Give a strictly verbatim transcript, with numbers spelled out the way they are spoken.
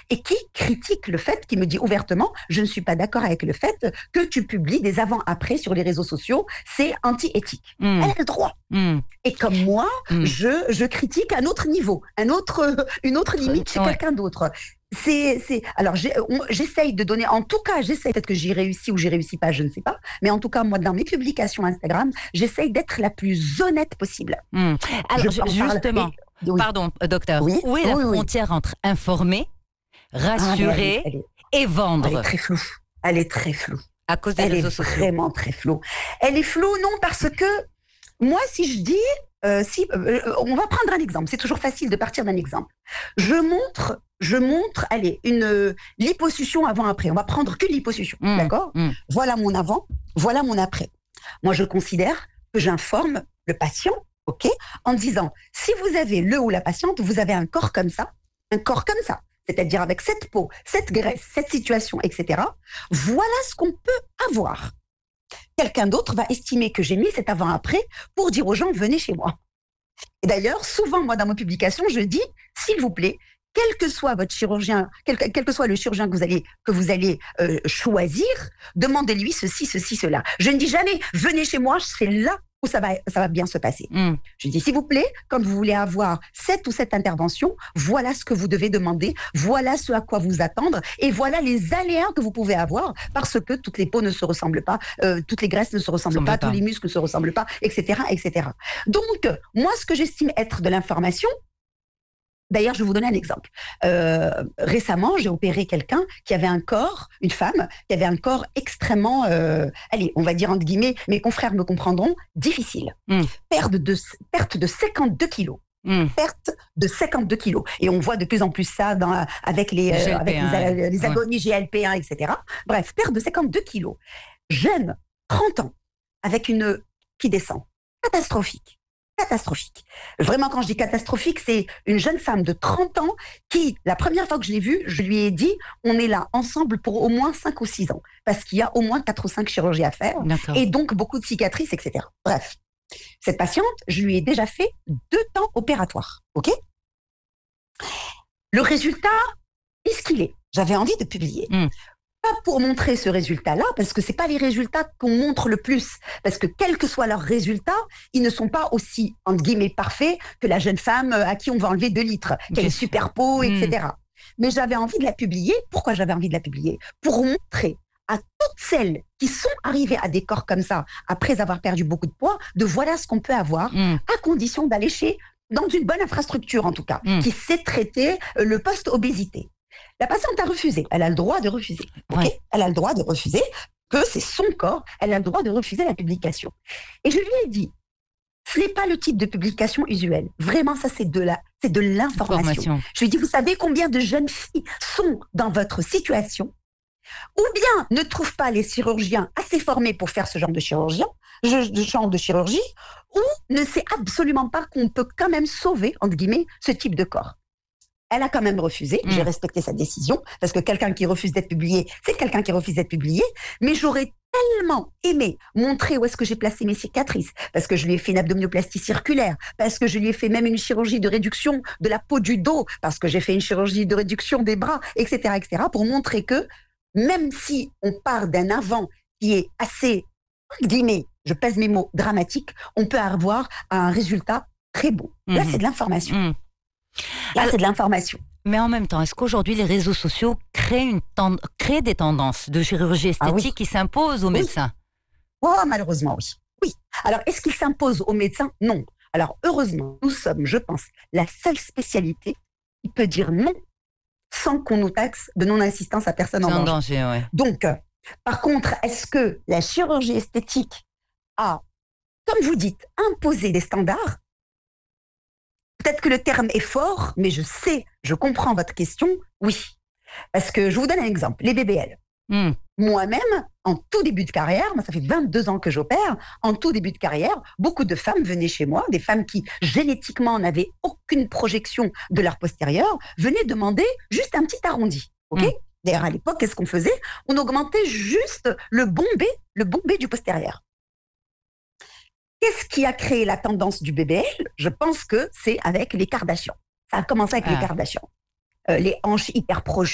et qui critique le fait, qui me dit ouvertement, je ne suis pas d'accord avec le fait que tu publies des avant-après sur les réseaux sociaux, c'est anti-éthique. Mmh. Elle a le droit. Mmh. Et comme moi, mmh. je, je critique un autre niveau, un autre, une autre limite chez ouais. quelqu'un d'autre. C'est, c'est, alors, j'ai, on, j'essaye de donner, en tout cas, j'essaye, peut-être que j'y réussis ou j'y réussis pas, je ne sais pas, mais en tout cas, moi, dans mes publications Instagram, j'essaye d'être la plus honnête possible. Mmh. Alors, je justement, et, oui. pardon, docteur, oui, où est oui, la frontière oui. entre informer, rassurer ah, elle est, elle est, et vendre? Elle est très floue. Elle est très floue. À cause des elle réseaux est sociaux. Vraiment très floue. Elle est floue, non, parce que moi, si je dis, euh, si, euh, on va prendre un exemple. C'est toujours facile de partir d'un exemple. Je montre, je montre, allez, une euh, liposuction avant-après. On va prendre que liposuction, mmh, d'accord mmh. Voilà mon avant, voilà mon après. Moi, je considère que j'informe le patient, ok, en disant, si vous avez le ou la patiente, vous avez un corps comme ça, un corps comme ça. C'est-à-dire avec cette peau, cette graisse, cette situation, et cetera. Voilà ce qu'on peut avoir. Quelqu'un d'autre va estimer que j'ai mis cet avant-après pour dire aux gens, venez chez moi. Et d'ailleurs, souvent, moi, dans mes publications, je dis, s'il vous plaît, quel que soit votre chirurgien, quel, quel que soit le chirurgien que vous allez, que vous allez euh, choisir, demandez-lui ceci, ceci, cela. Je ne dis jamais, venez chez moi, c'est là où ça va, ça va bien se passer. Mm. Je dis, s'il vous plaît, quand vous voulez avoir cette ou cette intervention, voilà ce que vous devez demander, voilà ce à quoi vous attendre, et voilà les aléas que vous pouvez avoir, parce que toutes les peaux ne se ressemblent pas, euh, toutes les graisses ne se ressemblent pas, pas, tous les muscles ne se ressemblent pas, et cetera, et cetera. Donc, moi, ce que j'estime être de l'information, d'ailleurs, je vais vous donner un exemple. Euh, récemment, j'ai opéré quelqu'un qui avait un corps, une femme, qui avait un corps extrêmement, euh, allez, on va dire entre guillemets, mes confrères me comprendront, difficile. Mm. Perte de, perte de cinquante-deux kilos. Mm. Perte de cinquante-deux kilos. Et on voit de plus en plus ça dans, avec les, euh, avec les, les agonies ouais. G L P un, et cetera. Bref, perte de cinquante-deux kilos. Jeune, trente ans, avec une qui descend. Catastrophique. Catastrophique. Vraiment, quand je dis catastrophique, c'est une jeune femme de trente ans qui, la première fois que je l'ai vue, je lui ai dit, on est là ensemble pour au moins cinq ou six ans, parce qu'il y a au moins quatre ou cinq chirurgies à faire, D'accord. Et donc beaucoup de cicatrices, et cetera. Bref, cette patiente, je lui ai déjà fait deux temps opératoires, ok ? Le résultat est ce qu'il est. J'avais envie de publier. Mm. Pas pour montrer ce résultat-là, parce que c'est pas les résultats qu'on montre le plus, parce que quels que soient leurs résultats, ils ne sont pas aussi, entre guillemets, parfaits que la jeune femme à qui on va enlever deux litres, qui a une super peau, mmh. et cetera. Mais j'avais envie de la publier. Pourquoi j'avais envie de la publier ? Pour montrer à toutes celles qui sont arrivées à des corps comme ça, après avoir perdu beaucoup de poids, de voilà ce qu'on peut avoir, mmh. à condition d'aller chez, dans une bonne infrastructure en tout cas, mmh. qui sait traiter le post-obésité. La patiente a refusé. Elle a le droit de refuser. Okay ouais. Elle a le droit de refuser, que c'est son corps. Elle a le droit de refuser la publication. Et je lui ai dit, ce n'est pas le type de publication usuelle. Vraiment, ça, c'est de, la, c'est de l'information. Information. Je lui ai dit, vous savez combien de jeunes filles sont dans votre situation, ou bien ne trouvent pas les chirurgiens assez formés pour faire ce genre de chirurgien, de genre de chirurgie, ou ne sait absolument pas qu'on peut quand même sauver, entre guillemets, ce type de corps. Elle a quand même refusé, mmh. j'ai respecté sa décision, parce que quelqu'un qui refuse d'être publié, c'est quelqu'un qui refuse d'être publié, mais j'aurais tellement aimé montrer où est-ce que j'ai placé mes cicatrices, parce que je lui ai fait une abdominoplastie circulaire, parce que je lui ai fait même une chirurgie de réduction de la peau du dos, parce que j'ai fait une chirurgie de réduction des bras, et cetera, et cetera, pour montrer que même si on part d'un avant qui est assez, guillemets, je pèse mes mots, dramatique, on peut avoir un résultat très beau. Mmh. Là, c'est de l'information. Mmh. Là, Alors, c'est de l'information. Mais en même temps, est-ce qu'aujourd'hui, les réseaux sociaux créent, une tend- créent des tendances de chirurgie esthétique ah oui. qui s'imposent aux oui. médecins ? Oh, malheureusement, oui. Oui. Alors, est-ce qu'ils s'imposent aux médecins ? Non. Alors, heureusement, nous sommes, je pense, la seule spécialité qui peut dire non sans qu'on nous taxe de non-assistance à personne en danger. danger ouais. Donc, euh, par contre, est-ce que la chirurgie esthétique a, comme vous dites, imposé des standards ? Peut-être que le terme est fort, mais je sais, je comprends votre question, oui. Parce que je vous donne un exemple, les B B L. Mm. Moi-même, en tout début de carrière, moi ça fait vingt-deux ans que j'opère, en tout début de carrière, beaucoup de femmes venaient chez moi, des femmes qui ok n'avaient aucune projection de leur postérieur, venaient demander juste un petit arrondi. Okay mm. D'ailleurs, à l'époque, qu'est-ce qu'on faisait ? On augmentait juste le bombé, le bombé du postérieur. Qu'est-ce qui a créé la tendance du B B L ? Je pense que c'est avec les Kardashians. Ça a commencé avec ah. les Kardashians. Euh, les hanches hyper proches.